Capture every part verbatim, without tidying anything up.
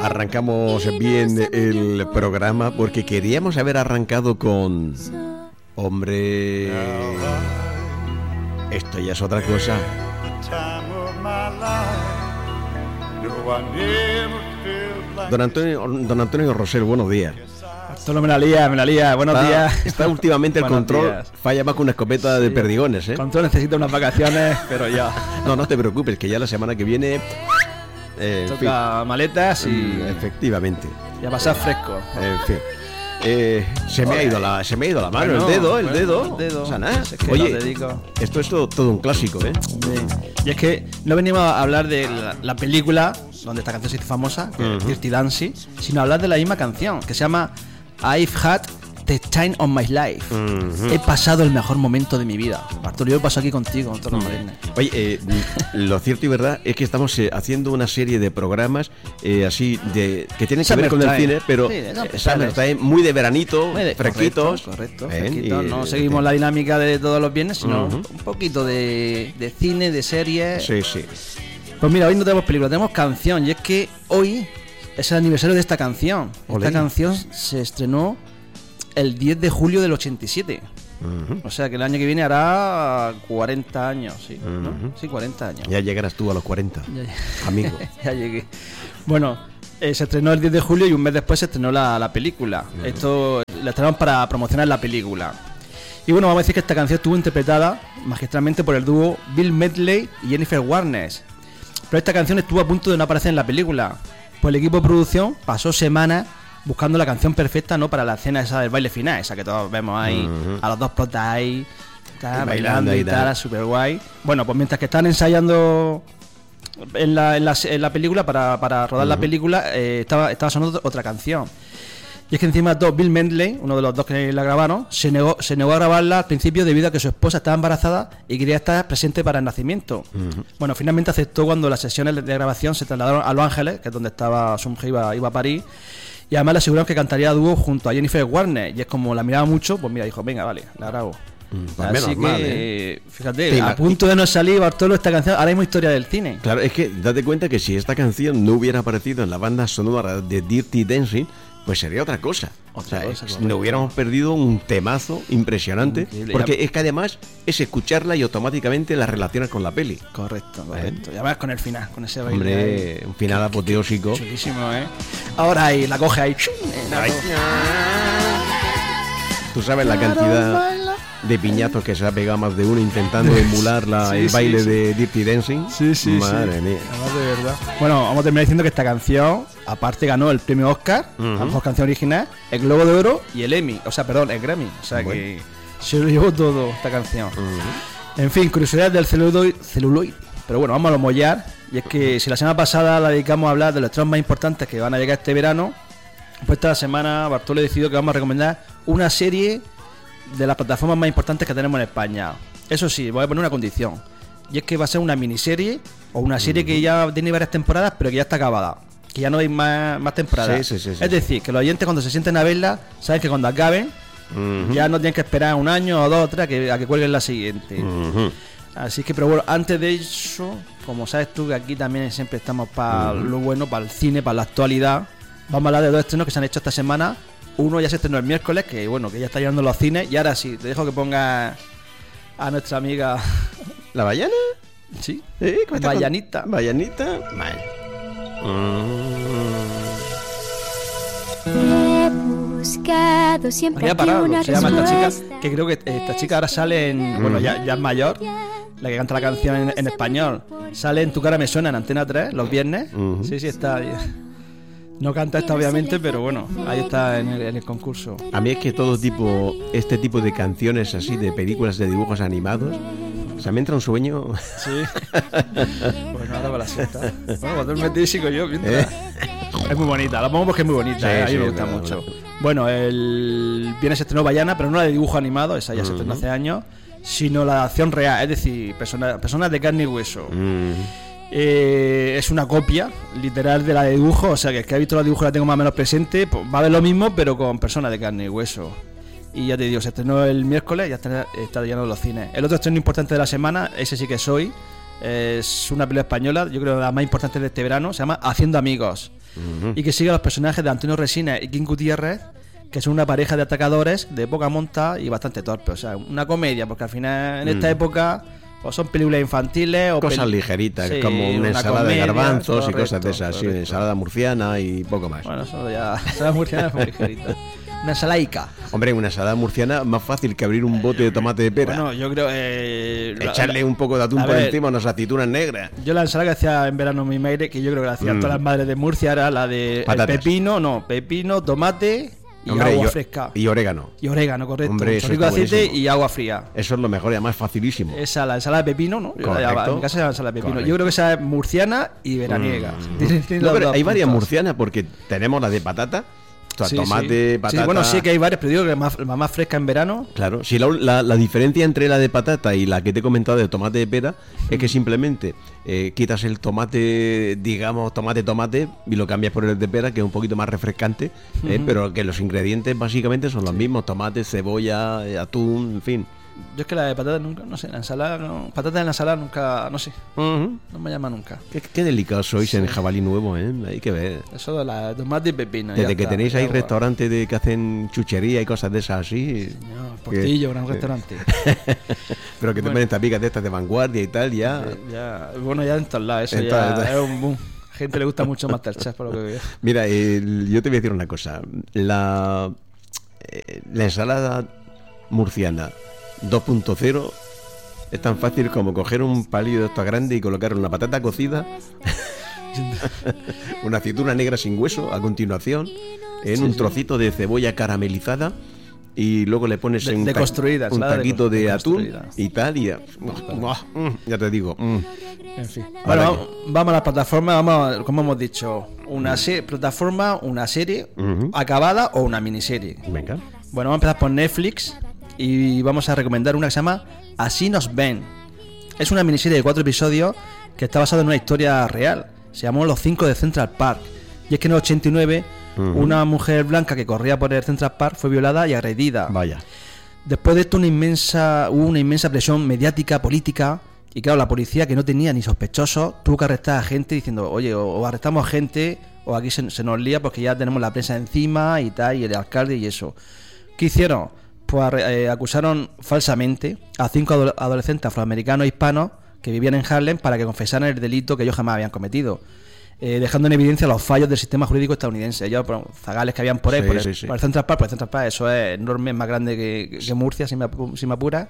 Arrancamos bien el programa porque queríamos haber arrancado con... Hombre... Esto ya es otra cosa. Don Antonio, don Antonio Rosell, buenos días. Solo me la lía, me la lía. Buenos está, días. Está últimamente el control días. Falla más con una escopeta sí. de perdigones, ¿eh? El control necesita unas vacaciones, pero ya. No, no te preocupes, que ya la semana que viene... Eh, Toca fin. maletas y... Mm, efectivamente. Ya pasar fresco. En fin. Eh, se me ha ido la se me ha ido la mano, bueno, el dedo, el bueno, dedo. El dedo. O sea, nada. Es que Oye, dedico. Esto es todo, todo un clásico, ¿eh? Sí. Y es que no venimos a hablar de la, la película donde esta canción se hizo famosa, uh-huh. Dirty Dancing, sino a hablar de la misma canción, que se llama I've Had the Time of My Life. Uh-huh. He pasado el mejor momento de mi vida. Bartolio, yo paso aquí contigo, con todos los marines. Oye, eh, lo cierto y verdad es que estamos eh, haciendo una serie de programas eh, así de que tienen que Summer ver con time. el cine, pero sí, no, eh, Summer time, muy de veranito, muy de, fresquitos. Correcto, correcto ¿eh? fresquito. Y, no seguimos eh, la dinámica de todos los viernes, sino uh-huh. un poquito de, de cine, de series. Sí, sí. Pues mira, hoy no tenemos película, tenemos canción. Y es que hoy es el aniversario de esta canción. Olé. Esta canción se estrenó el diez de julio del ochenta y siete. Uh-huh. O sea que el año que viene hará cuarenta años, sí, uh-huh. ¿no? Sí, cuarenta años. Ya llegarás tú a los cuarenta, ya, amigo. Ya llegué. Bueno, eh, se estrenó el diez de julio y un mes después se estrenó la, la película. Uh-huh. Esto la estrenaron para promocionar la película. Y bueno, vamos a decir que esta canción estuvo interpretada magistralmente por el dúo Bill Medley y Jennifer Warnes. Pero esta canción estuvo a punto de no aparecer en la película, pues el equipo de producción pasó semanas buscando la canción perfecta, ¿no? Para la escena esa del baile final, esa que todos vemos ahí, uh-huh. a los dos protas ahí, tal, bailando y tal, súper guay. Bueno, pues mientras que están ensayando en la, en la, en la película, para, para rodar uh-huh. la película, eh, estaba, estaba sonando otra canción. Y es que encima dos, Bill Medley, uno de los dos que la grabaron, se negó, se negó a grabarla al principio debido a que su esposa estaba embarazada y quería estar presente para el nacimiento. Uh-huh. Bueno, finalmente aceptó cuando las sesiones de grabación se trasladaron a Los Ángeles, que es donde estaba su mujer, iba, iba a París. Y además le aseguraron que cantaría a dúo junto a Jennifer Warnes. Y es como la miraba mucho, pues mira, dijo, venga, vale, la grabo. Mm, pues Así menos que, mal, ¿eh? Fíjate, sí, a punto de no salir, Bartolo, esta canción, ahora mismo historia del cine. Claro, es que date cuenta que si esta canción no hubiera aparecido en la banda sonora de Dirty Dancing, pues sería otra cosa. Otra o sea, cosa, no hubiéramos perdido un temazo impresionante. Increíble. Porque es que además es escucharla y automáticamente la relacionas con la peli. Correcto, correcto. ¿Eh? Y además con el final, con ese baile. Hombre, ahí. Un final apoteósico. Chulísimo, ¿eh? Ahora ahí, la coge ahí. Ay. Tú sabes la cantidad de piñazos que se ha pegado más de uno intentando emular la, sí, el baile sí, sí. de Dirty Dancing. Sí, sí, Madre sí. mía. Además de verdad. Bueno, vamos a terminar diciendo que esta canción, aparte ganó el premio Oscar, uh-huh. a la mejor canción original, el Globo de Oro y el Emmy. O sea, perdón, el Grammy. O sea bueno. que se lo llevó todo esta canción. Uh-huh. En fin, curiosidades del celuloide, celuloide. Pero bueno, vamos a lo mollar. Y es que si la semana pasada la dedicamos a hablar de los estrenos más importantes que van a llegar este verano, pues esta semana Bartolo decidió que vamos a recomendar una serie de las plataformas más importantes que tenemos en España. Eso sí, voy a poner una condición, y es que va a ser una miniserie o una serie uh-huh. que ya tiene varias temporadas, pero que ya está acabada, que ya no hay más, más temporadas. Sí, sí, sí, sí, es decir, que los oyentes cuando se sienten a verla saben que cuando acaben uh-huh. ya no tienen que esperar un año o dos o tres a que, a que cuelguen la siguiente. Uh-huh. Así que, pero bueno, antes de eso, como sabes tú que aquí también siempre estamos para uh-huh. lo bueno, para el cine, para la actualidad, vamos a hablar de dos estrenos que se han hecho esta semana. Uno ya se estrenó el miércoles, que bueno, que ya está llegando a los cines. Y ahora sí, te dejo que ponga a nuestra amiga... ¿La Bayana? Sí, ¿Eh? Bayanita. Con... ¿Bayanita? Vale. He buscado siempre María Parado, una se llama esta chica, respuesta. que creo que esta chica ahora sale en... Bueno, ya, ya es mayor, la que canta la canción en, en español. Sale en Tu cara me suena en Antena tres los viernes. Uh-huh. Sí, sí, está... No canta esta obviamente, pero bueno, ahí está en el, en el concurso. A mí es que todo tipo, este tipo de canciones así, de películas de dibujos animados, o sea, me entra un sueño. Sí. Pues nada, para la siesta. Bueno, cuando me tísico yo, ¿Eh? Es muy bonita, la pongo porque es muy bonita, sí, eh, a mí sí, me gusta mucho. Bueno. bueno, el viernes se estrenó Bayana, pero no la de dibujo animado, esa ya uh-huh. se estrenó hace años, sino la de acción real, es decir, personas, personas de carne y hueso. Uh-huh. Eh, es una copia literal de la de dibujo, o sea que el que ha visto la dibujo la tengo más o menos presente, pues va a ver lo mismo pero con personas de carne y hueso. Y ya te digo, se estrenó el miércoles, ya está, está llenando los cines. El otro estreno importante de la semana, ese sí que soy, es una película española, yo creo la más importante de este verano, se llama Haciendo Amigos. uh-huh. y que sigue a los personajes de Antonio Resines y King Gutiérrez, que son una pareja de atacadores de poca monta y bastante torpe. O sea, una comedia, porque al final en esta mm. época o son películas infantiles o cosas peli- ligeritas, sí, como una, una ensalada comedia, de garbanzos correcto, y cosas de esas, sí, ensalada murciana y poco más. Bueno, eso ya, ensalada murciana es muy ligerita. Una ensalaica. Hombre, una ensalada murciana más fácil que abrir un bote de tomate de pera. Bueno, yo creo eh, echarle la, un poco de atún por ver, encima, unas aceitunas negras. Yo la ensalada que hacía en verano mi madre, que yo creo que la hacían mm. todas las madres de Murcia, era la de el pepino, no, pepino, tomate y Hombre, agua y, fresca. Y orégano. Y orégano, correcto. Hombre, un chorrito de aceite buenísimo. Y agua fría. Eso es lo mejor y además facilísimo. Esa, la ensalada de pepino, ¿no? Correcto. En mi casa se llama ensalada de pepino. Correcto. Yo creo que esa es murciana y veraniega. Mm. No, pero hay varias murcianas porque tenemos la de patata. O sea, sí, tomate, sí. patata. Sí, bueno, sí que hay varias, pero digo que es más, más fresca en verano. Claro, si la, la, la diferencia entre la de patata y la que te he comentado de tomate de pera es que simplemente eh, quitas el tomate, digamos, tomate, tomate, y lo cambias por el de pera, que es un poquito más refrescante, eh, uh-huh. pero que los ingredientes básicamente son los sí. mismos: tomate, cebolla, atún, en fin. Yo es que la de patata nunca, no sé, la ensalada, no, patata en la ensalada nunca, no sé, uh-huh. no me llama nunca. Qué, qué delicados sois sí. en el jabalí nuevo, ¿eh? Hay que ver. Eso de la tomate y pepino. Desde que está, tenéis ahí restaurantes de que hacen chuchería y cosas de esas así. Señor, Portillo, gran restaurante. Pero que te bueno. ponen tapicas de estas de vanguardia y tal, ya. ya bueno, ya en todos lados, eso en ya todas, es un boom. A gente le gusta mucho Masterchef, por lo que veo. Mira, eh, yo te voy a decir una cosa. La, eh, la ensalada murciana dos punto cero es tan fácil como coger un palillo de esto grande y colocar una patata cocida, una aceituna negra sin hueso a continuación, en sí, un trocito sí. de cebolla caramelizada y luego le pones de, un, de ta- un taquito de, de atún y tal y ya, ya te digo. Mm. En fin. Bueno, vamos, vamos a la plataforma, vamos a, como hemos dicho, una serie, plataforma, una serie uh-huh. acabada o una miniserie. Venga. Bueno, vamos a empezar por Netflix. Y vamos a recomendar una que se llama Así nos ven. Es una miniserie de cuatro episodios que está basada en una historia real. Se llamó Los Cinco de Central Park. Y es que en el ochenta y nueve uh-huh. una mujer blanca que corría por el Central Park fue violada y agredida. Vaya. Después de esto una inmensa, hubo una inmensa presión mediática, política. Y claro, la policía, que no tenía ni sospechosos, tuvo que arrestar a gente diciendo: oye, o, o arrestamos a gente o aquí se, se nos lía porque ya tenemos la prensa encima y tal, y el alcalde y eso. ¿Qué hicieron? Pues eh, acusaron falsamente a cinco adole- adolescentes afroamericanos hispanos que vivían en Harlem para que confesaran el delito que ellos jamás habían cometido, eh, dejando en evidencia los fallos del sistema jurídico estadounidense. Ellos, por zagales que habían por ahí, sí, por, el, sí, sí. por el Central Park, por el Central Park, eso es enorme, es más grande que, que Murcia, si me, si me apuras.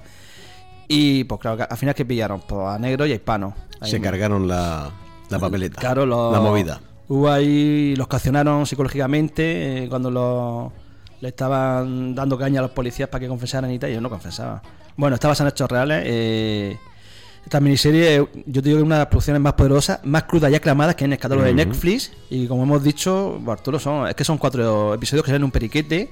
Y pues claro, al final que pillaron pues, a negros y a hispanos. Ahí Se mismo. cargaron la, la papeleta, claro, los, la movida. Hubo ahí, los coaccionaron psicológicamente eh, cuando los... le estaban dando caña a los policías para que confesaran y tal, y ellos no confesaban. Bueno, está basada en hechos reales. Eh, esta miniserie, yo te digo que es una de las producciones más poderosas, más crudas y aclamadas que hay en el catálogo uh-huh. de Netflix. Y como hemos dicho, Bartolo, son, es que son cuatro episodios que salen en un periquete.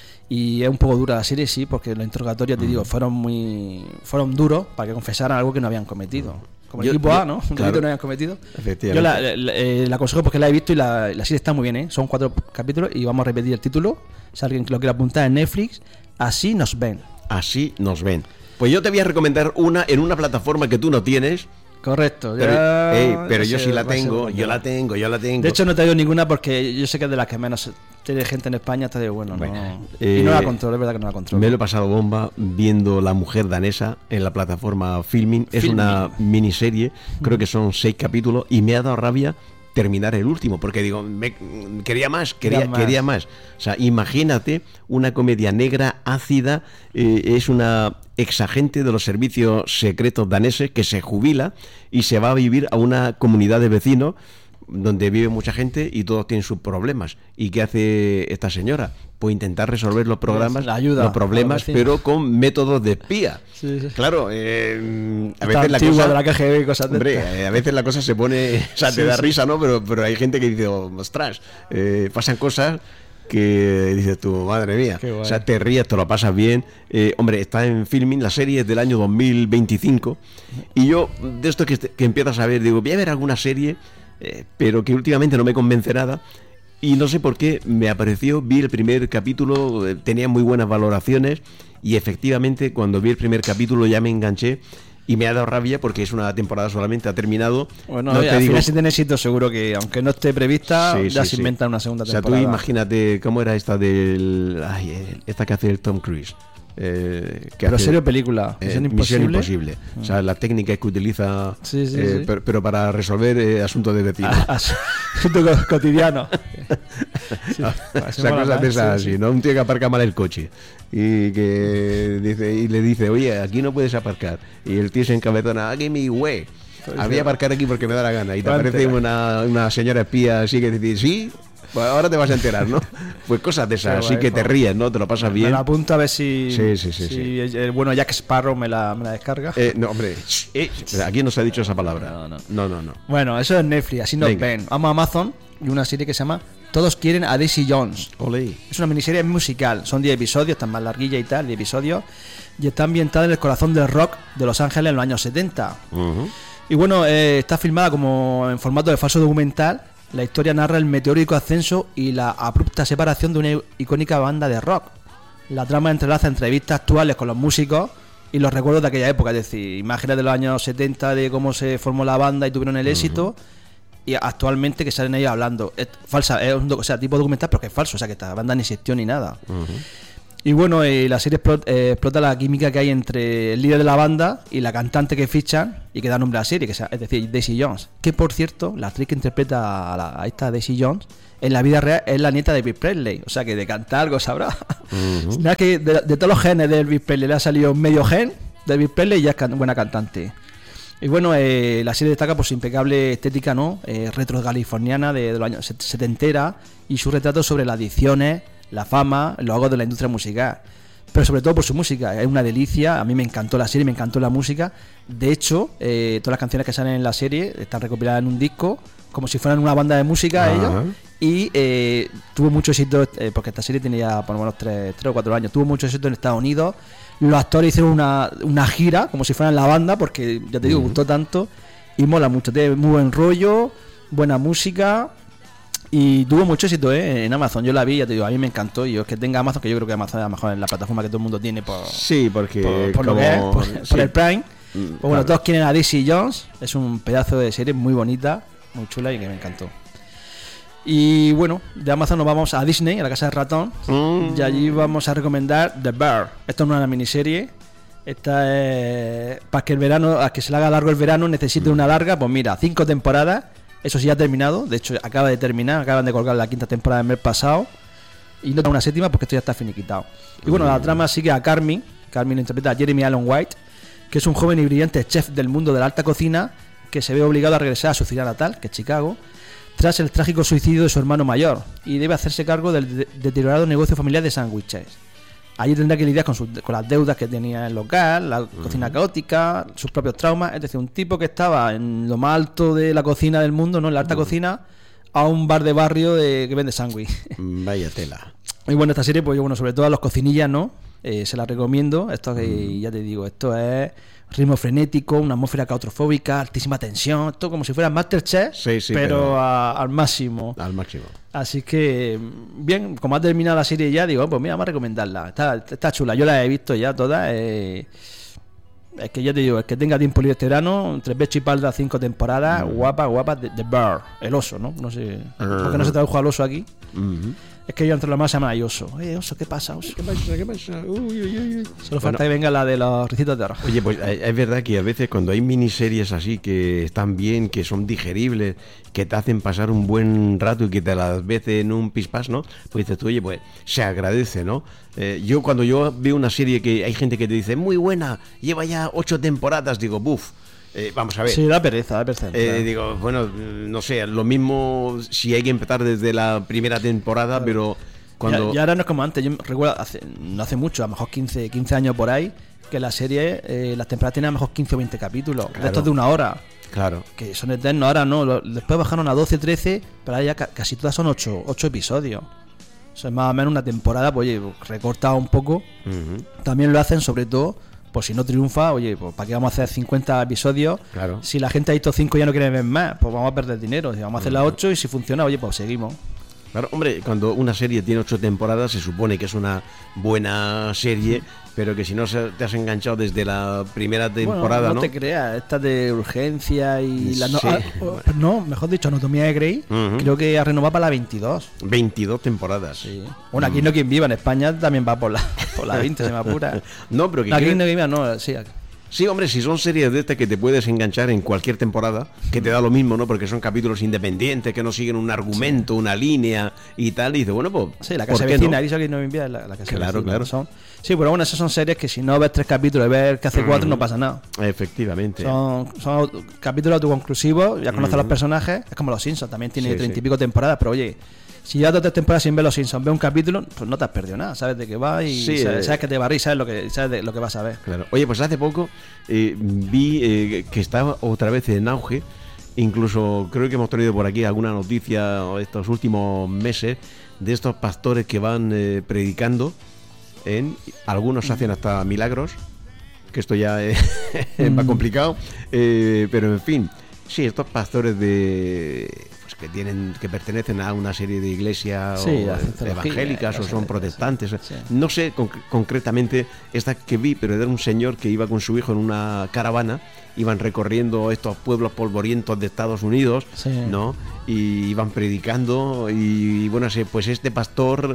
Y es un poco dura la serie, sí, porque los interrogatorios, te uh-huh. digo, fueron muy fueron duros para que confesaran algo que no habían cometido. Como yo, el equipo yo, A, ¿no? Un claro. delito que no habían cometido. Efectivamente. Yo la, la, eh, la aconsejo porque la he visto y la, la serie está muy bien, ¿eh? Son cuatro capítulos y vamos a repetir el título. Si alguien lo quiere apuntar en Netflix, Así nos ven. Así nos ven. Pues yo te voy a recomendar una en una plataforma que tú no tienes. Correcto. Pero, ya, ey, pero ya yo sé, sí la va a ser tengo, bueno. yo la tengo, yo la tengo. De hecho no te digo ninguna porque yo sé que es de las que menos tiene gente en España. Te digo, bueno, bueno no. Eh, y no la controlo, es verdad que no la controlo. Me lo he pasado bomba viendo La Mujer Danesa en la plataforma Filmin. Es Filmin. una miniserie, creo que son seis capítulos y me ha dado rabia terminar el último, porque digo, me, quería más, quería, más. quería más. O sea, imagínate una comedia negra, ácida, eh, es una exagente de los servicios secretos daneses que se jubila y se va a vivir a una comunidad de vecinos donde vive mucha gente y todos tienen sus problemas. ¿Y qué hace esta señora? Pues intentar resolver los programas, la ayuda, los problemas, pero con métodos de espía. Sí, sí. Claro, eh, a Está veces la antigua cosa, de la K G B y cosas de hombre, estas. eh, a veces la cosa se pone, o sea, te Sí, da sí. risa, ¿no? Pero, pero hay gente que dice, oh, ostras, eh, pasan cosas que dices tú, madre mía, o sea, te ríes, te lo pasas bien. Eh, hombre, está en Filmin, la serie es del año dos mil veinticinco y yo, de esto que, que empiezas a ver, digo, voy a ver alguna serie, eh, pero que últimamente no me convence nada. Y no sé por qué me apareció, vi el primer capítulo, eh, tenía muy buenas valoraciones y efectivamente cuando vi el primer capítulo ya me enganché y me ha dado rabia porque es una temporada solamente, ha terminado. Bueno, no oye, te al digo, final si tiene éxito seguro que aunque no esté prevista, sí, ya sí, se sí. inventa una segunda O sea, temporada. tú imagínate cómo era esta del... Ay, esta que hace el Tom Cruise. Eh, que pero hace, serio película, eh, Misión Imposible. Misión Imposible. O sea, la técnica que utiliza, sí, sí, eh, sí. Pero, pero para resolver eh, asuntos de vecinos. Asunto cotidiano. Sí, o sea, cosas de esas así, ¿no? Un tío que aparca mal el coche y que dice y le dice, oye, aquí no puedes aparcar. Y el tío se encabezona, give me way. Había que aparcar aquí porque me da la gana. Y te aparece una, una señora espía así que dice, sí. Pues ahora te vas a enterar, ¿no? Pues cosas de esas, así que te ríes, ¿no? Te lo pasas bien. Me la apunto a ver si, sí, sí, sí, si sí. el bueno Jack Sparrow me la, me la descarga. Eh, no, hombre, eh, aquí no se ha dicho esa palabra. No, no, no. no, no. Bueno, eso es Netflix, así nos ven. Vamos a Amazon y una serie que se llama Todos quieren a Daisy Jones. Olé. Es una miniserie musical, son diez episodios, están más larguilla y tal, diez episodios, y está ambientada en el corazón del rock de Los Ángeles en los años setenta. Uh-huh. Y bueno, eh, está filmada como en formato de falso documental. La historia narra el meteórico ascenso y la abrupta separación de una icónica banda de rock. La trama entrelaza entrevistas actuales con los músicos y los recuerdos de aquella época, es decir, imágenes de los años setenta de cómo se formó la banda y tuvieron el uh-huh. éxito, y actualmente que salen ellos hablando. Es falsa, es un o sea, tipo documental, pero que es falso, o sea, que esta banda ni existió ni nada. Uh-huh. Y bueno, eh, la serie explota, eh, explota la química que hay entre el líder de la banda y la cantante que fichan y que da nombre a la serie, que sea, es decir, Daisy Jones. Que por cierto, la actriz que interpreta a, la, a esta Daisy Jones en la vida real es la nieta de Elvis Presley. O sea que de cantar algo sabrá. Uh-huh. Nada que de, de todos los genes de Elvis Presley le ha salido medio gen de Elvis Presley y ya es can, buena cantante. Y bueno, eh, la serie destaca por su impecable estética, ¿no? Eh, retro californiana de, de los años setentera y su retrato sobre las adicciones, la fama, los hagos de la industria musical, pero sobre todo por su música. Es una delicia, a mí me encantó la serie, me encantó la música. De hecho, eh, todas las canciones que salen en la serie están recopiladas en un disco, como si fueran una banda de música. Uh-huh. Ellos, y eh, tuvo mucho éxito, eh, porque esta serie tenía por lo menos tres o cuatro años, tuvo mucho éxito en Estados Unidos. Los actores hicieron una, una gira, como si fueran la banda, porque ya te digo, uh-huh. gustó tanto y mola mucho, tiene muy buen rollo, buena música. Y tuvo mucho éxito ¿eh? en Amazon. Yo la vi, ya te digo, a mí me encantó. Y yo es que tenga Amazon, que yo creo que Amazon es a lo mejor en la plataforma que todo el mundo tiene por, sí, porque por, por como, lo que es, por, sí. por el Prime. Pues mm, bueno, claro. Todos quieren a Daisy Jones. Es un pedazo de serie muy bonita, muy chula y que me encantó. Y bueno, de Amazon nos vamos a Disney, a la casa del ratón. Mm. Y allí vamos a recomendar The Bear. Esto no es una miniserie. Esta es para que el verano, a que se le haga largo el verano, necesite mm. una larga. Pues mira, cinco temporadas. Eso sí ya ha terminado, de hecho acaba de terminar, acaban de colgar la quinta temporada del mes pasado y no tengo una séptima porque esto ya está finiquitado. Y bueno, la trama sigue a Carmen, Carmen interpreta a Jeremy Allen White, que es un joven y brillante chef del mundo de la alta cocina que se ve obligado a regresar a su ciudad natal, que es Chicago, tras el trágico suicidio de su hermano mayor y debe hacerse cargo del de- deteriorado negocio familiar de sándwiches. Allí tendrá que lidiar con, sus, con las deudas que tenía el local, la cocina caótica, sus propios traumas. Es decir, un tipo que estaba en lo más alto de la cocina del mundo, ¿no? En la alta uh-huh. cocina, a un bar de barrio de, que vende sándwich. Vaya tela. Y bueno, esta serie, pues bueno, sobre todo a los cocinillas, ¿no? Eh, se la recomiendo. Esto que uh-huh. ya te digo, esto es ritmo frenético, una atmósfera claustrofóbica, altísima tensión, esto como si fuera Masterchef, sí, sí, pero, pero a, al máximo. Al máximo. Así que, bien, como ha terminado la serie ya, digo, pues mira, vamos a recomendarla. Está, está chula, yo la he visto ya todas. Eh, es que ya te digo, el que tenga tiempo libre este verano, entre Becho y Palda, cinco temporadas, uh-huh. guapa, guapa, de, de Bear, el oso, ¿no? No sé, uh-huh. porque no se tradujo al oso aquí. Uh-huh. Es que yo entre los más se llama y oso. Eh, oso, ¿qué pasa, oso? ¿Qué pasa? ¿Qué pasa? Uy, uy, uy. Solo falta bueno, que venga la de los ricitos de arroz. Oye, pues es verdad que a veces cuando hay miniseries así que están bien, que son digeribles, que te hacen pasar un buen rato y que te las ves en un pispás, ¿no? Pues dices tú, oye, pues se agradece, ¿no? Eh, yo cuando yo veo una serie que hay gente que te dice, muy buena, lleva ya ocho temporadas, digo, buf. Eh, vamos a ver. Sí, da pereza, da pereza. Eh, claro. Digo, bueno, no sé, lo mismo si hay que empezar desde la primera temporada, claro. pero cuando... Ya, ya ahora no es como antes, yo recuerdo, hace, no hace mucho, a lo mejor quince, quince años por ahí, que la serie, eh, las temporadas tenían a lo mejor quince o veinte capítulos, claro. Estos de una hora. Claro. Que son eternos, ahora no, después bajaron a doce, trece, pero ahora ya ca- casi todas son ocho episodios. O sea, más o menos una temporada, pues oye, recortado un poco. Uh-huh. También lo hacen sobre todo... Pues si no triunfa, oye, pues ¿para qué vamos a hacer cincuenta episodios? Claro. Si la gente ha visto cinco y ya no quiere ver más, pues vamos a perder dinero. Si vamos a hacer las ocho y si funciona, oye, pues seguimos. Claro, hombre, cuando una serie tiene ocho temporadas se supone que es una buena serie, pero que si no te has enganchado desde la primera temporada, bueno, no, ¿no? te creas, esta de urgencia y la no, Sí, ah, bueno. no, mejor dicho, Anatomía de Grey, Ujú. creo que ha renovado para la veintidós. veintidós temporadas. Sí. Bueno, aquí no quien viva en España también va por la por la veinte, se me apura. No, pero que No, aquí creo- no quien viva, no, sí. aquí. Sí, hombre, si son series de estas que te puedes enganchar en cualquier temporada, que te da lo mismo, ¿no? Porque son capítulos independientes, que no siguen un argumento, una línea y tal, y dice, bueno, pues, Sí, la ¿por casa qué vecina, no? ha dicho que no me envía la, la casa Claro, vecina. claro. Son, sí, pero bueno, esas son series que si no ves tres capítulos y ves que hace cuatro, Mm. no pasa nada. Efectivamente. Son, son auto- capítulos autoconclusivos, ya conoces a los personajes, es como los Simpsons, también tiene Sí, treinta sí. y pico temporadas, pero oye, si llevas dos o tres temporadas sin ver los Simpsons, ves un capítulo, pues no te has perdido nada, sabes de qué va y Sí, sabes, eh. sabes que te va a reír, sabes lo que, sabes de lo que vas a ver. Claro. Oye, pues hace poco eh, vi eh, que estaba otra vez en auge. Incluso creo que hemos tenido por aquí alguna noticia estos últimos meses de estos pastores que van eh, predicando. En algunos hacen hasta milagros, que esto ya eh, es más complicado. eh, pero en fin, sí, estos pastores de pues que tienen que pertenecen a una serie de iglesias Sí, o, la eh, cienciología, evangélicas o sí, son sí, protestantes. sí. No sé conc- concretamente esta que vi, pero era un señor que iba con su hijo en una caravana, iban recorriendo estos pueblos polvorientos de Estados Unidos, Sí. ¿no? Y iban predicando y bueno, sí, pues este pastor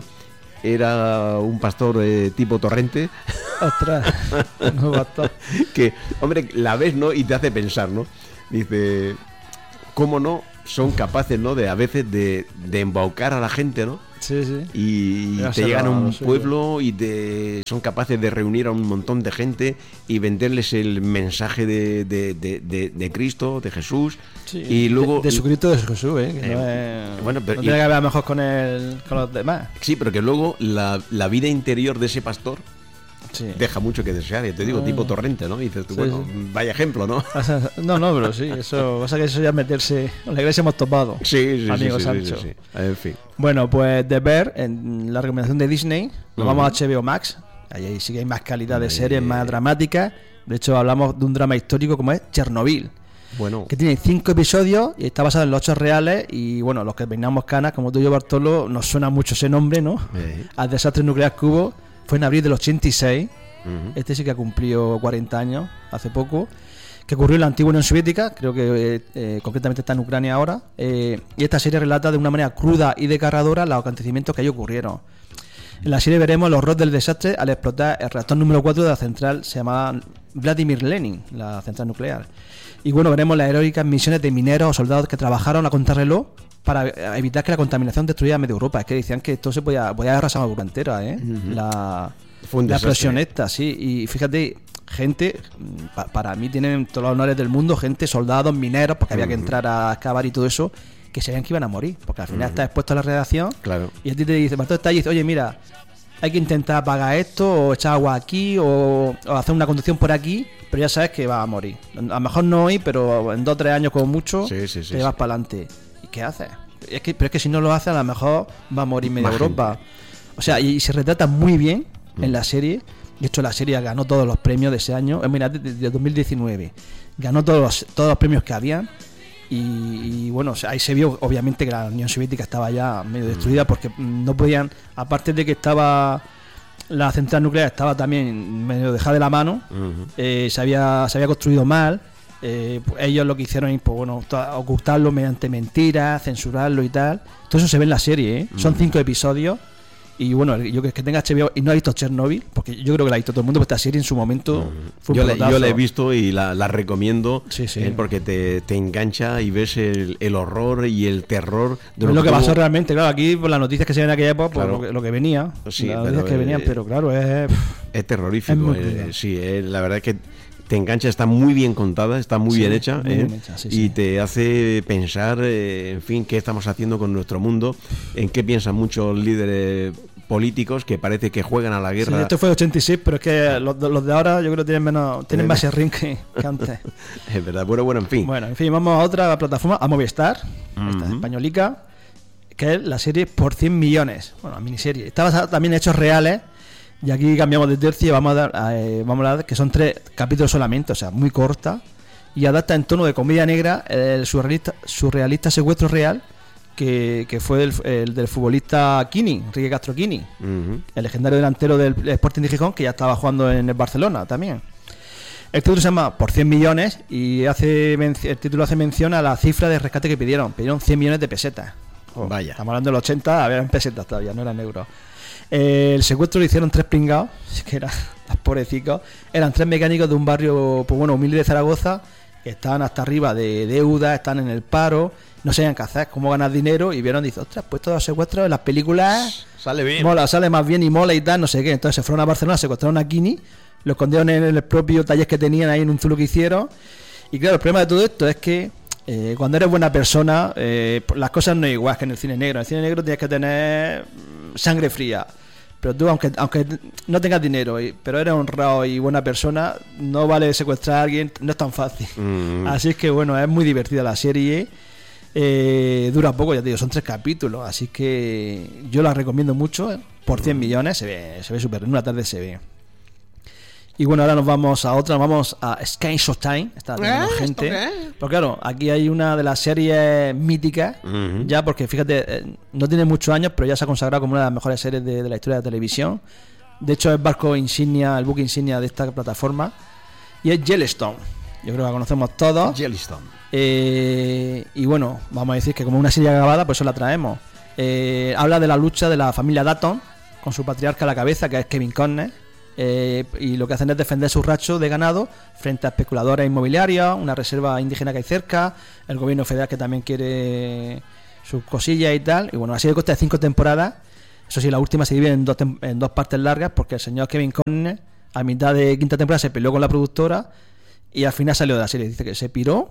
era un pastor eh, tipo Torrente, Ostras, no basta. que, hombre, la ves, ¿no? Y te hace pensar, ¿no? Dice, ¿cómo no son capaces, ¿no? De a veces de, de embaucar a la gente, ¿no? Sí, sí. Y Ya te se llegan a va, un lo suyo. pueblo y te son capaces de reunir a un montón de gente y venderles el mensaje de, de, de, de- de Cristo, de Jesús. Sí, y luego de, de su Cristo de Jesús, ¿eh? Que Eh, no es, bueno, pero- no y- tiene que ver a lo mejor con, el, con los demás. Sí, pero que luego la, la vida interior de ese pastor Sí. deja mucho que desear. Ya te digo, Ah. tipo Torrente, ¿no? Y dices tú, Sí, bueno, sí. vaya ejemplo, ¿no? O sea, no, no, pero sí, eso pasa que eso ya es meterse. En la iglesia hemos topado. Sí, sí, Amigo sí, sí, sí, Sancho. sí, sí. En fin. Bueno, pues de ver en la recomendación de Disney, nos Ujú. vamos a H B O Max. Ahí sí que hay más calidad de Hombre. series, más dramáticas. De hecho, hablamos de un drama histórico como es Chernobyl, Bueno, que tiene cinco episodios y está basado en los hechos reales. Y bueno, los que peinamos canas, como tú y yo, Bartolo, nos suena mucho ese nombre, ¿no? eh, Al desastre nuclear que hubo. Fue en abril del ochenta y seis. ujú. Este sí que ha cumplido cuarenta años, hace poco, que ocurrió en la antigua Unión Soviética, creo que eh, eh, concretamente está en Ucrania ahora, eh, y esta serie relata de una manera cruda y desgarradora los acontecimientos que allí ocurrieron. En la serie veremos el horror del desastre al explotar el reactor número cuatro de la central, se llama Vladimir Lenin, la central nuclear. Y bueno, veremos las heroicas misiones de mineros o soldados que trabajaron a contrarreloj para eh, evitar que la contaminación destruyera medio Europa. Es que decían que esto se podía, podía arrasar a Europa entera, ¿eh? La... Fue un La desastre. explosión esta, sí. Y fíjate, gente, pa- para mí tienen todos los honores del mundo, gente, soldados, mineros, porque había que entrar a excavar y todo eso, que sabían que iban a morir, porque al final está expuesto a la radiación. Claro. Y a ti te dice, Bartolo está ahí y dice, oye, mira, hay que intentar apagar esto, o echar agua aquí, o, o hacer una conducción por aquí, pero ya sabes que va a morir. A lo mejor no hoy, pero en dos o tres años como mucho, Sí, sí, sí, te sí. vas para adelante. ¿Y qué haces? Es que, pero es que si no lo haces, a lo mejor va a morir media Más Europa. O sea, y, y se retrata muy bien en la serie. De hecho, la serie ganó todos los premios de ese año. Eh, Mira, de, de dos mil diecinueve. Ganó todos los, todos los premios que habían. Y, y, bueno, o sea, ahí se vio obviamente que la Unión Soviética estaba ya medio destruida porque mm, no podían, aparte de que estaba la central nuclear, estaba también medio dejada de la mano. Ujú. eh, se, había, se había construido mal. eh, pues ellos lo que hicieron es pues, bueno, to- ocultarlo mediante mentiras, censurarlo y tal. Todo eso se ve en la serie, ¿eh? Son cinco episodios. Y bueno, yo que, que tenga H B O y no ha visto Chernobyl, porque yo creo que la ha visto todo el mundo, porque esta serie en su momento fue un Yo, la, yo pelotazo. la he visto y la, la recomiendo Sí, sí. eh, porque te, te engancha y ves el, el horror y el terror de Es lo que tuvo- pasó realmente, claro, aquí por las noticias que se ven en aquella época, pues, Claro. lo, que, lo que venía, Sí, las pero, noticias que eh, venían, pero claro, es... Es terrorífico. Es muy eh, cruda. sí, eh, la verdad es que te engancha, está muy bien contada, está muy Sí, bien hecha, muy eh, bien hecha, sí, y sí. te hace pensar, eh, en fin, qué estamos haciendo con nuestro mundo, en qué piensan muchos líderes políticos que parece que juegan a la Sí, guerra. esto fue ochenta y seis, pero es que los, de- los de ahora yo creo que tienen menos tienen más ring que, que antes. Es verdad, bueno, bueno, en fin. Bueno, en fin, vamos a otra plataforma, a Movistar, esta Ujú. españolica, que es la serie Por cien millones, bueno, la miniserie. Está basada también en hechos reales, y aquí cambiamos de tercio y vamos a dar, eh, vamos a dar que son tres capítulos solamente, o sea, muy corta, y adapta en tono de comedia negra el surrealista, surrealista secuestro real que, que fue el, el del futbolista Quini, Enrique Castro Quini, uh-huh. el legendario delantero del Sporting de Gijón, que ya estaba jugando en el Barcelona también. El título se llama Por cien millones y hace el título hace mención a la cifra de rescate que pidieron. Pidieron cien millones de pesetas. Oh, Vaya. Estamos hablando del ochenta, había en pesetas todavía, no eran euros. Eh, el secuestro lo hicieron tres pringados, que eran los pobrecitos. Eran tres mecánicos de un barrio, pues bueno, humilde de Zaragoza, que estaban hasta arriba de deuda, están en el paro, no sabían qué hacer, cómo ganar dinero, y vieron y dicen, ostras, pues todos los secuestros en las películas sale bien. Mola, sale más bien y mola y tal, no sé qué. Entonces se fueron a Barcelona, secuestraron a Quini, lo escondieron en el propio taller que tenían ahí en un zulo que hicieron. Y claro, el problema de todo esto es que eh, cuando eres buena persona, eh, las cosas no es igual que en el cine negro. En el cine negro tienes que tener sangre fría. Pero tú, aunque aunque no tengas dinero, y, pero eres honrado y buena persona, no vale secuestrar a alguien, no es tan fácil. Mm. Así es que bueno, es muy divertida la serie. Eh, dura poco, ya te digo, son tres capítulos. Así que yo la recomiendo mucho. ¿eh? Por cien millones se ve, se ve súper, en una tarde se ve. Y bueno, ahora nos vamos a otra, nos vamos a Sky Showtime. Está teniendo ¿Eh? gente. Pero claro, aquí hay una de las series míticas, uh-huh. ya porque fíjate, eh, no tiene muchos años, pero ya se ha consagrado como una de las mejores series de, de la historia de la televisión. De hecho, es el barco insignia, el buque insignia de esta plataforma. Y es Yellowstone. Yo creo que la conocemos todos. Yellowstone. Eh, y bueno, vamos a decir que como una serie acabada, pues eso la traemos. Eh, habla de la lucha de la familia Dutton con su patriarca a la cabeza, que es Kevin Costner. Eh, y lo que hacen es defender su rancho de ganado frente a especuladores inmobiliarios, una reserva indígena que hay cerca, el gobierno federal que también quiere sus cosillas y tal. Y bueno, la serie consta de cinco temporadas. Eso sí, la última se divide en dos, tem- en dos partes largas, porque el señor Kevin Costner a mitad de quinta temporada se peleó con la productora y al final salió de la serie. Dice que se piró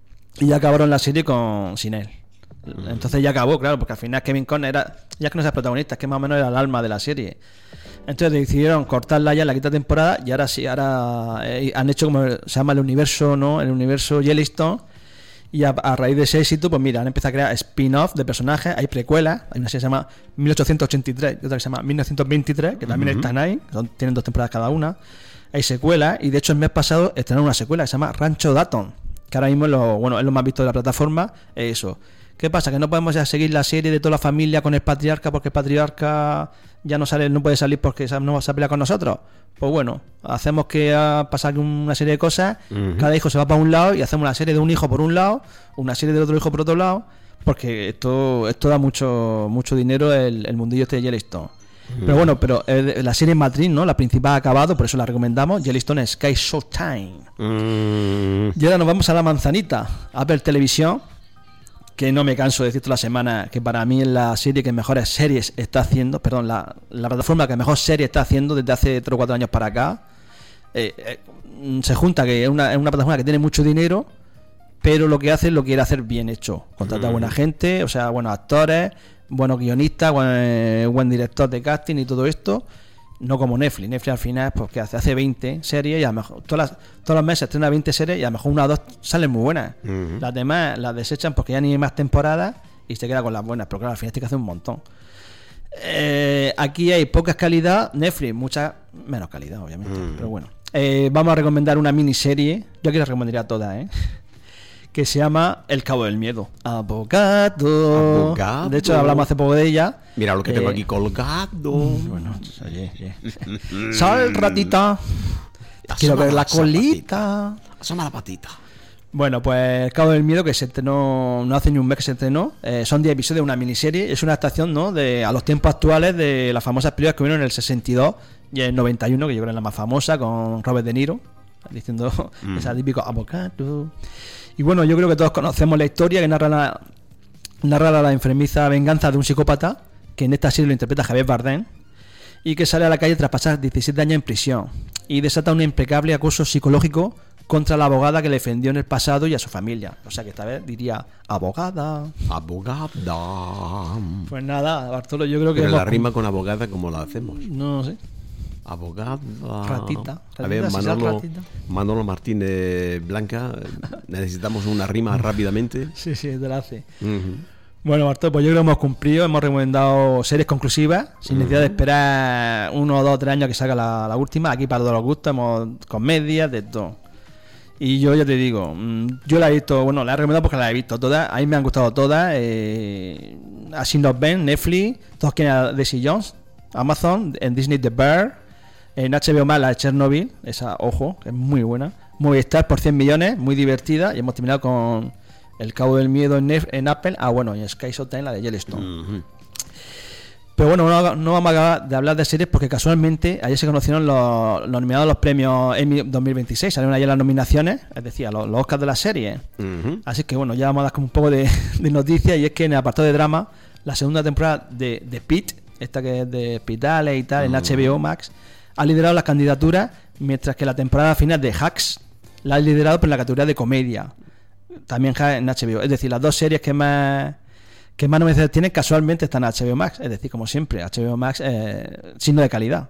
y ya acabaron la serie con sin él. Entonces ya acabó, claro, porque al final Kevin Costner era, ya es que no es el protagonista, es que más o menos era el alma de la serie. Entonces decidieron cortarla ya en la quinta temporada y ahora sí, ahora eh, han hecho como se llama el universo, ¿no? El universo Yellowstone. Y a, a raíz de ese éxito, pues mira, han empezado a crear spin-off de personajes, hay precuelas, hay una serie que se llama mil ochocientos ochenta y tres y otra que se llama mil novecientos veintitrés, que también uh-huh. están ahí, son, tienen dos temporadas cada una. Hay secuelas y de hecho el mes pasado estrenaron una secuela que se llama Rancho Dutton, que ahora mismo es lo, bueno, es lo más visto de la plataforma, es eso. ¿Qué pasa? Que no podemos ya seguir la serie de toda la familia con el patriarca porque el patriarca ya no sale, no puede salir porque no va a pelear con nosotros. Pues bueno, hacemos que uh, pasar una serie de cosas, uh-huh. cada hijo se va para un lado y hacemos una serie de un hijo por un lado, una serie del otro hijo por otro lado, porque esto esto da mucho mucho dinero el, el mundillo este de Yellowstone. Uh-huh. Pero bueno, pero eh, la serie matriz, ¿no? La principal ha acabado, por eso la recomendamos. Yellowstone Sky Showtime. Uh-huh. Y ahora nos vamos a la manzanita, Apple Televisión, que no me canso de decir toda la semana que para mí es la serie que mejores series está haciendo, perdón, la, la plataforma que mejor serie está haciendo desde hace tres o cuatro años para acá. Eh, eh, se junta que es una, es una plataforma que tiene mucho dinero, pero lo que hace lo quiere hacer bien hecho. Contrata mm. buena gente, o sea, buenos actores, buenos guionistas, buen, buen director de casting y todo esto. No como Netflix. Netflix al final es porque hace, hace veinte series y a lo mejor todas las, todos los meses estrena veinte series y a lo mejor una o dos salen muy buenas. Uh-huh. Las demás las desechan porque ya ni hay más temporadas y se queda con las buenas. Pero claro, al final tiene que hacer un montón. Eh, aquí hay poca calidad. Netflix, mucha menos calidad, obviamente. Uh-huh. Pero bueno. Eh, vamos a recomendar una miniserie. Yo aquí la recomendaría todas, ¿eh? Que se llama El Cabo del Miedo. Abogado. Abogado. De hecho, hablamos hace poco de ella. Mira lo que eh, tengo aquí colgado. Bueno, oye, oye. Sal, ratita. Quiero ver la colita. Asoma la patita. Bueno, pues El Cabo del Miedo, que se estrenó, no hace ni un mes que se estrenó. Eh, son diez episodios de una miniserie. Es una adaptación, ¿no? De, a los tiempos actuales de las famosas películas que hubieron en el sesenta y dos y en el noventa y uno, que yo creo que es la más famosa, con Robert De Niro, diciendo mm. esa típico abogado. Y bueno, yo creo que todos conocemos la historia que narra la, narra la enfermiza venganza de un psicópata, que en esta serie lo interpreta Javier Bardem, y que sale a la calle tras pasar diecisiete años en prisión y desata un impecable acoso psicológico contra la abogada que le defendió en el pasado y a su familia. O sea que esta vez diría abogada. Abogada. Pues nada, Bartolo, yo creo que... Pero hemos... la rima con abogada, ¿cómo la hacemos? No sé. Abogada. Ratita. ratita a ver, Manolo, ratita. Manolo Martínez Blanca, necesitamos una rima rápidamente. Sí, sí, te la hace. Uh-huh. Bueno, Bartolo, pues yo creo que hemos cumplido, hemos recomendado series conclusivas, sin necesidad uh-huh. de esperar uno, dos, tres años que salga la, la última. Aquí para todos los gustos, hemos comedias, de todo. Y yo ya te digo, yo la he visto, bueno, la he recomendado porque la he visto todas, a mí me han gustado todas. Eh, así nos ven, Netflix, todos quieren a Daisy Jones, Amazon, en Disney The Bear, en H B O Max la de Chernobyl, esa, ojo, que es muy buena. Movistar por cien millones, muy divertida. Y hemos terminado con El Cabo del Miedo en, Nef- en Apple. Ah, bueno, y Sky Showtime, la de Yellowstone. Uh-huh. Pero bueno, no, no vamos a acabar de hablar de series porque casualmente ayer se conocieron los, los nominados a los premios Emmy dos mil veintiséis. Salieron ayer las nominaciones, es decir, los, los Oscars de la serie. Uh-huh. Así que bueno, ya vamos a dar como un poco de, de noticias. Y es que en el apartado de drama, la segunda temporada de, de Pitt, esta que es de hospitales y tal, uh-huh. en H B O Max, ha liderado las candidaturas, mientras que la temporada final de Hacks la ha liderado por la categoría de comedia, también en H B O. Es decir, las dos series que más que más nominaciones tienen casualmente están en H B O Max. Es decir, como siempre, H B O Max eh, signo de calidad.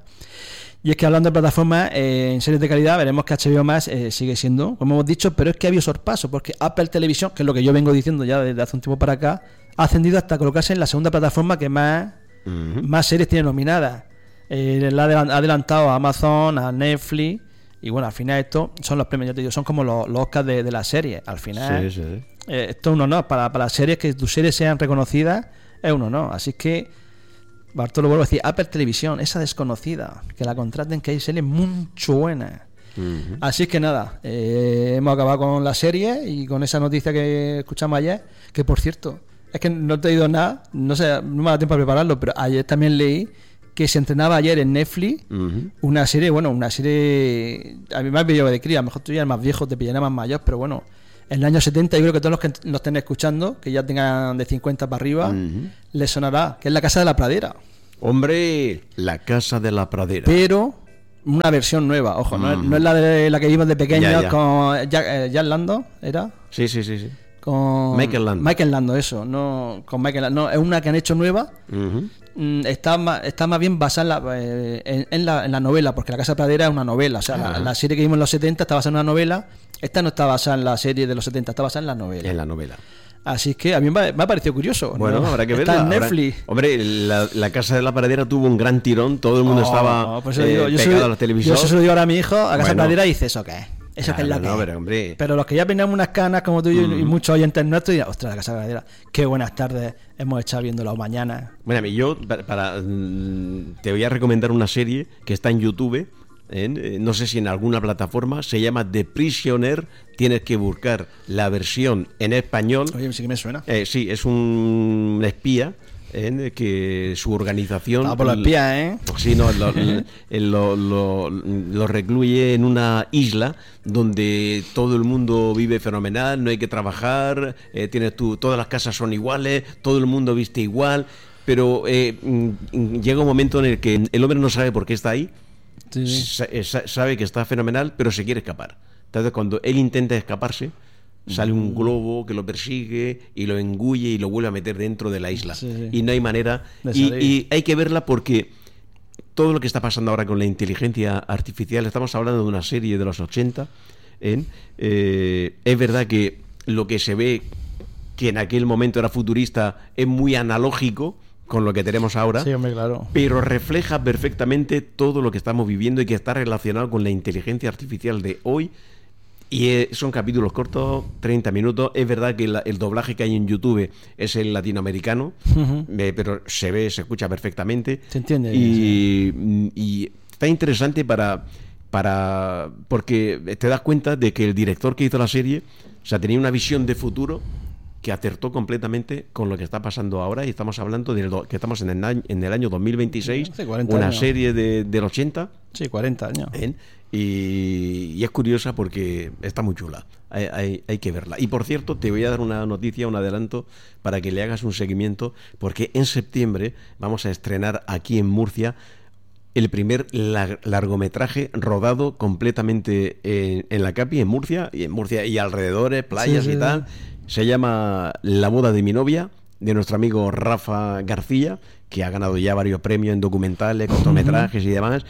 Y es que hablando de plataformas eh, en series de calidad, veremos que H B O Max eh, sigue siendo, como hemos dicho, pero es que ha habido sorpaso, porque Apple Television, que es lo que yo vengo diciendo ya desde hace un tiempo para acá, ha ascendido hasta colocarse en la segunda plataforma que más, uh-huh. más series tiene nominadas. Eh, la ha adelantado a Amazon, a Netflix. Y bueno, al final esto son los premios, yo te digo, son como los, los Oscars de, de la serie. Al final, sí, sí. Eh, esto es un honor. Para, para las series, que tus series sean reconocidas, es un honor. Así que, Bartolo, vuelvo a decir, Apple Televisión, esa desconocida, que la contraten, que hay series mucho buenas. Uh-huh. Así que nada, eh, hemos acabado con la serie y con esa noticia que escuchamos ayer, que por cierto, es que no te he oído nada, no sé, no me ha dado tiempo a prepararlo, pero ayer también leí que se entrenaba ayer en Netflix uh-huh. una serie, bueno, una serie a mí me ha pillado de cría, a lo mejor tú ya eres más viejo, te pillará más mayor, pero bueno, en el año setenta yo creo que todos los que nos estén escuchando, que ya tengan de cincuenta para arriba, uh-huh. les sonará, que es La Casa de la Pradera. Hombre, La Casa de la Pradera. Pero una versión nueva, ojo, uh-huh. no, es, no es la de la que vimos de pequeños ya, ya. con Jack, eh, Jack Lando, ¿era? Sí, sí, sí, sí. Con Michael Lando. Michael Lando, eso, no con Michael Lando, no, es una que han hecho nueva. Uh-huh. Está más, está más bien basada en la, eh, en, en, la, en la novela, porque La Casa Pradera es una novela, o sea, la, la serie que vimos en los setenta está basada en una novela. Esta no está basada en la serie de los setenta, está basada en la novela. En la novela. Así que a mí me, me ha parecido curioso. Bueno, ¿no? Habrá que verla. Está en Netflix. Habrá... Hombre, la, la Casa de la Pradera tuvo un gran tirón, todo el mundo oh, estaba pues eh, digo, yo pegado soy, a la televisión. Yo se lo digo ahora a mi hijo, a Casa bueno. Pradera, y dice, ¿eso qué es? Eso claro, que es la no, que pero, hombre. Pero los que ya teníamos unas canas como tú y, mm. y muchos oyentes nuestros dirán, ostras, La Casa de la Pradera, qué buenas tardes hemos echado viéndolo mañana. Bueno, yo para, para te voy a recomendar una serie que está en YouTube, ¿eh? No sé si en alguna plataforma, se llama The Prisoner. Tienes que buscar la versión en español. Oye, sí que me suena. Eh, sí, es un espía. ¿Eh? Que su organización ah, por los espías, ¿eh? Sí, no, lo, lo, lo, lo recluye en una isla donde todo el mundo vive fenomenal, no hay que trabajar, eh, tienes tú, todas las casas son iguales, todo el mundo viste igual, pero eh, llega un momento en el que el hombre no sabe por qué está ahí, sí, sí. Sa- sabe que está fenomenal, pero se quiere escapar. Entonces, cuando él intenta escaparse, sale un globo que lo persigue y lo engulle y lo vuelve a meter dentro de la isla. Sí, sí. Y no hay manera. Y, y hay que verla porque todo lo que está pasando ahora con la inteligencia artificial, estamos hablando de una serie de los ochenta, ¿eh? Eh, es verdad que lo que se ve, que en aquel momento era futurista, es muy analógico con lo que tenemos ahora, sí, hombre, claro. pero refleja perfectamente todo lo que estamos viviendo y que está relacionado con la inteligencia artificial de hoy. Y eh, son capítulos cortos, treinta minutos. Es verdad que la, el doblaje que hay en YouTube es el latinoamericano, uh-huh. eh, pero se ve, se escucha perfectamente. Se entiende. Y, sí. y está interesante para, para porque te das cuenta de que el director que hizo la serie, o sea, tenía una visión de futuro que acertó completamente con lo que está pasando ahora. Y estamos hablando de que estamos en el año, en el año dos mil veintiséis, sí, una años. Serie de, del ochenta. Sí, cuarenta años. ¿Eh? Y, y es curiosa porque está muy chula, hay, hay, hay que verla. Y por cierto, te voy a dar una noticia, un adelanto para que le hagas un seguimiento, porque en septiembre vamos a estrenar aquí en Murcia el primer lar- largometraje rodado completamente en, en la Capi, en Murcia, y en Murcia y alrededores, playas sí, sí, y tal. Se llama La boda de mi novia, de nuestro amigo Rafa García, que ha ganado ya varios premios en documentales, cortometrajes y demás,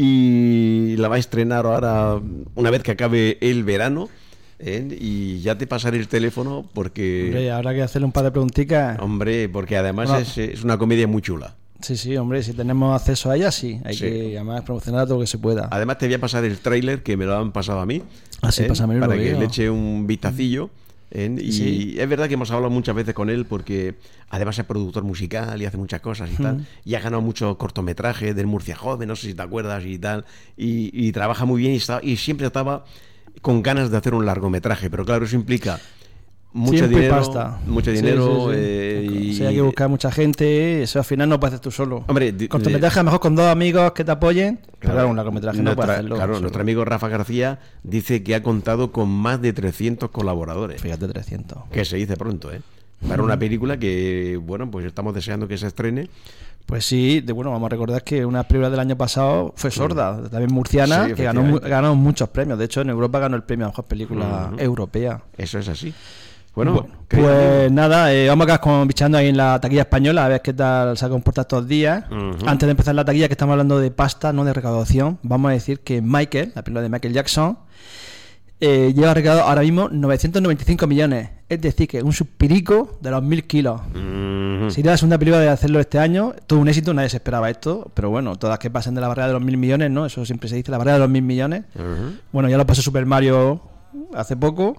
y la va a estrenar ahora una vez que acabe el verano, ¿eh? Y ya te pasaré el teléfono porque... Hombre, habrá que hacerle un par de preguntitas. Hombre, porque además no. es, es una comedia muy chula. Sí, sí, hombre, si tenemos acceso a ella, sí. Hay sí. que además promocionar todo lo que se pueda. Además te voy a pasar el tráiler que me lo han pasado a mí. Así, ¿eh? Pásame Para lo que veo. le eche un vistacillo. ¿eh? Y sí. es verdad que hemos hablado muchas veces con él porque además es productor musical y hace muchas cosas y mm. tal. Y ha ganado muchos cortometrajes del Murcia Joven, no sé si te acuerdas y tal. Y, y trabaja muy bien y, está, y siempre estaba con ganas de hacer un largometraje. Pero claro, eso implica... mucho Siempre dinero, pasta. mucho dinero. Sí, sí, sí. Eh, y... O sea, hay que buscar mucha gente. Eso al final no puedes hacer tú solo. Hombre, cortometraje, a lo mejor con dos amigos que te apoyen. Claro, pero claro, un largometraje nuestra, no puedes hacerlo. Claro, solo. Nuestro amigo Rafa García dice que ha contado con más de trescientos colaboradores. Fíjate, trescientos. Que se dice pronto, ¿eh? Para una película que, bueno, pues estamos deseando que se estrene. Pues sí, de, bueno, vamos a recordar que una película del año pasado fue Sorda, mm. también murciana, sí, que ganó, ganó muchos premios. De hecho, en Europa ganó el premio a mejor película uh-huh. europea. Eso es así. Bueno, bueno pues nada, eh, vamos a quedar bichando ahí en la taquilla española a ver qué tal se comporta estos días. Uh-huh. Antes de empezar la taquilla, que estamos hablando de pasta, no de recaudación, vamos a decir que Michael, la película de Michael Jackson, eh, lleva recaudado ahora mismo novecientos noventa y cinco millones. Es decir, que un suspirico de los mil kilos. Uh-huh. Sería la segunda película de hacerlo este año. Todo un éxito, nadie se esperaba esto. Pero bueno, todas que pasen de la barrera de los mil millones, ¿no? Eso siempre se dice, la barrera de los mil millones. Uh-huh. Bueno, ya lo pasó Super Mario hace poco.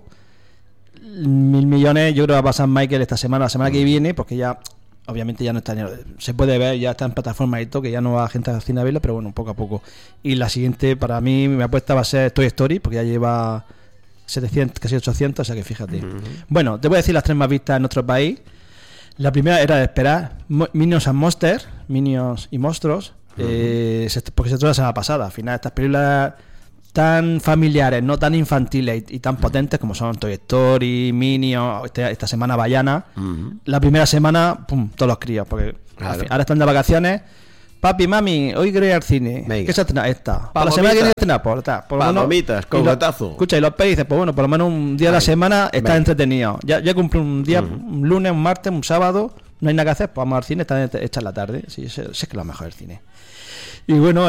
Mil millones, yo creo que va a pasar Michael esta semana, la semana que viene, porque ya, obviamente ya no está, se puede ver, ya está en plataforma y todo, que ya no va gente al cine a verlo, pero bueno, poco a poco. Y la siguiente, para mí, mi apuesta va a ser Toy Story, porque ya lleva setecientos, casi ochocientos, o sea que fíjate. Uh-huh. Bueno, te voy a decir las tres más vistas en nuestro país. La primera era de esperar, Minions and Monsters, Minions y Monstruos, uh-huh. eh, porque se trató la semana pasada. Al final, estas películas tan familiares, no tan infantiles y, y tan potentes como son Toy Story, Minions, este, esta semana Bayana. Uh-huh. La primera semana, pum, todos los críos, porque claro. fin, ahora están de vacaciones. Papi, mami, hoy quiero ir al cine. Venga. ¿Qué se estrena? Esta. Para la semana que viene estrenar, por, por palomitas, cogotazo. Escucha, y los peces dices, pues bueno, por lo menos un día Ay, de la semana está entretenido. Ya, ya cumple un día, uh-huh. un lunes, un martes, un sábado, no hay nada que hacer, pues vamos al cine, está hecha en la tarde. Sí, sé, sé que es lo mejor del cine. Y bueno,